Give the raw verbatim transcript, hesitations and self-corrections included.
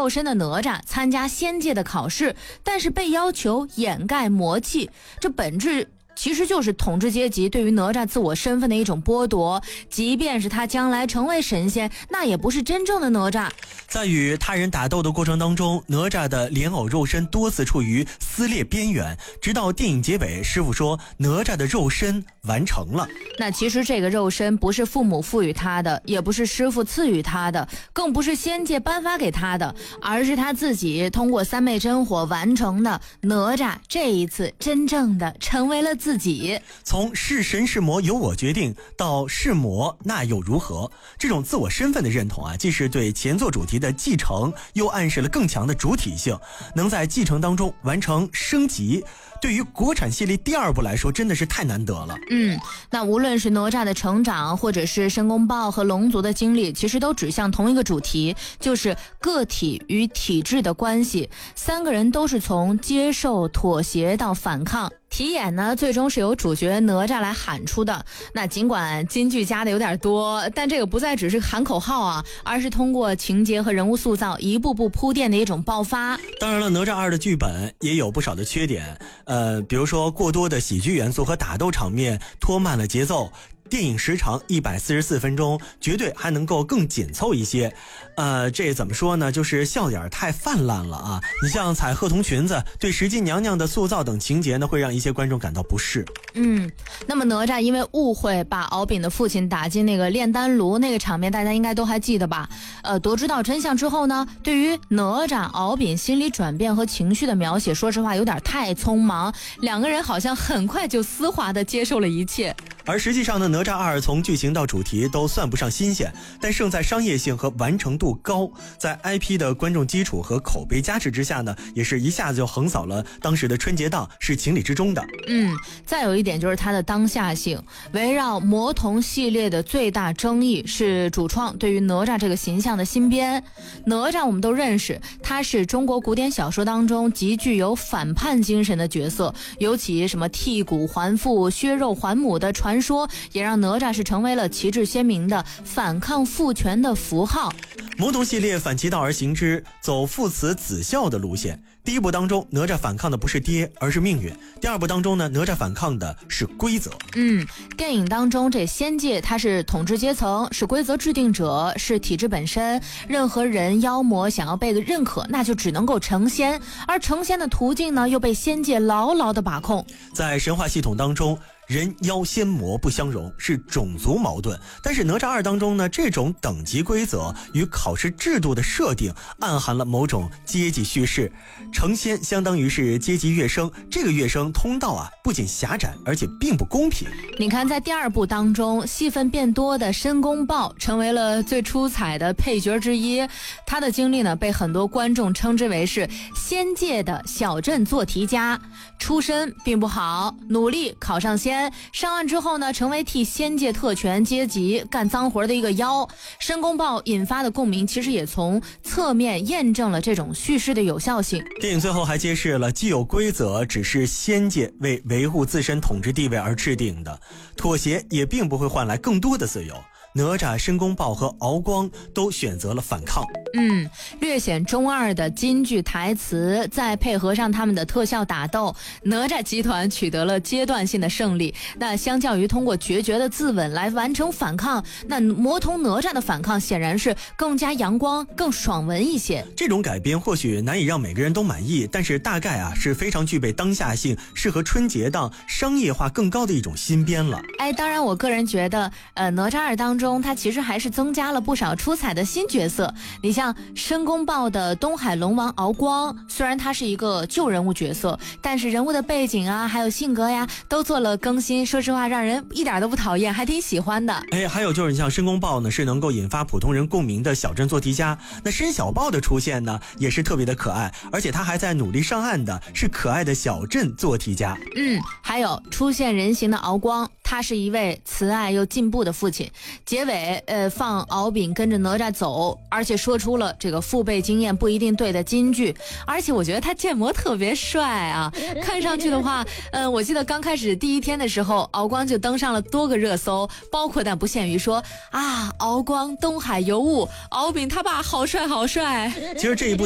肉身的哪吒参加仙界的考试，但是被要求掩盖魔气，这本质其实就是统治阶级对于哪吒自我身份的一种剥夺，即便是他将来成为神仙，那也不是真正的哪吒。 在与他人打斗的过程当中，哪吒的莲藕肉身多次处于撕裂边缘，直到电影结尾，师傅说哪吒的肉身完成了。 那其实这个肉身不是父母赋予他的，也不是师傅赐予他的，更不是仙界颁发给他的，而是他自己通过三昧真火完成的。哪吒这一次真正的成为了自己。 从是神是魔由我决定到是魔那又如何，这种自我身份的认同啊，既是对前作主题的继承，又暗示了更强的主体性，能在继承当中完成升级，对于国产系列第二部来说真的是太难得了。 嗯，那无论是哪吒的成长，或者是申公豹和龙族的经历，其实都指向同一个主题，就是个体与体制的关系。三个人都是从接受、妥协到反抗。题眼呢，最终是由主角哪吒来喊出的。那尽管金句加的有点多，但这个不再只是喊口号啊，而是通过情节和人物塑造一步步铺垫的一种爆发。 当然了，哪吒二的剧本也有不少的缺点，呃，比如说过多的喜剧元素和打斗场面拖慢了节奏。电影时长一百四十四分钟，绝对还能够更紧凑一些。呃，这怎么说呢？就是笑点太泛滥了啊！你像彩鹤童裙子、对石矶娘娘的塑造等情节呢，会让一些观众感到不适。 嗯，那么哪吒因为误会把敖丙的父亲打进那个炼丹炉那个场面，大家应该都还记得吧？呃，得知到真相之后呢，对于哪吒、敖丙心理转变和情绪的描写，说实话有点太匆忙，两个人好像很快就丝滑地接受了一切。 而实际上呢，哪吒二从剧情到主题都算不上新鲜，但胜在商业性和完成度高，在 I P 的观众基础和口碑加持之下呢，也是一下子就横扫了当时的春节档，是情理之中的。 嗯，再有一点就是它的当下性，围绕魔童系列的最大争议是主创对于哪吒这个形象的新编。哪吒我们都认识，他是中国古典小说当中极具有反叛精神的角色，尤其什么剔骨还父、削肉还母的传说，也让哪吒是成为了旗帜鲜明的反抗父权的符号。 魔童系列反其道而行之，走父慈子孝的路线。第一部当中，哪吒反抗的不是爹，而是命运。第二部当中呢，哪吒反抗的是规则。 嗯，电影当中这仙界它是统治阶层，是规则制定者，是体制本身。任何人妖魔想要被认可，那就只能够成仙，而成仙的途径呢，又被仙界牢牢的把控。 在神话系统当中，人妖仙魔不相容，是种族矛盾。但是哪吒二当中呢，这种等级规则与考试制度的设定暗含了某种阶级叙事。成仙相当于是阶级跃升，这个跃升通道啊，不仅狭窄，而且并不公平。 你看，在第二部当中，戏份变多的申公豹成为了最出彩的配角之一。他的经历呢，被很多观众称之为是仙界的小镇做题家，出身并不好，努力考上仙，上岸之后呢，成为替仙界特权阶级干脏活的一个妖。申公豹引发的共鸣，其实也从侧面验证了这种叙事的有效性。 电影最后还揭示了，既有规则只是仙界为维护自身统治地位而制定的，妥协也并不会换来更多的自由。哪吒、申公豹和敖光都选择了反抗。 嗯，略显中二的金句台词，再配合上他们的特效打斗，哪吒集团取得了阶段性的胜利。那相较于通过决绝的自刎来完成反抗，那魔童哪吒的反抗显然是更加阳光、更爽文一些。 这种改编或许难以让每个人都满意，但是大概啊是非常具备当下性，适合春节档商业化更高的一种新编了。 哎，当然我个人觉得，呃，哪吒二当中它其实还是增加了不少出彩的新角色。你像申公豹的东海龙王敖光，虽然他是一个旧人物角色，但是人物的背景啊，还有性格呀，都做了更新。说实话，让人一点都不讨厌，还挺喜欢的。 哎，还有就是你像申公豹呢，是能够引发普通人共鸣的小镇做题家。那申小豹的出现呢，也是特别的可爱，而且他还在努力上岸的，是可爱的小镇做题家。 嗯，还有出现人形的敖光，他是一位慈爱又进步的父亲。结尾，呃，放敖丙跟着哪吒走，而且说出了这个父辈经验不一定对的金句。而且我觉得他建模特别帅啊，看上去的话，呃，我记得刚开始第一天的时候，敖光就登上了多个热搜，包括但不限于说啊，敖光东海尤物，敖丙他爸好帅好帅。 其实这一部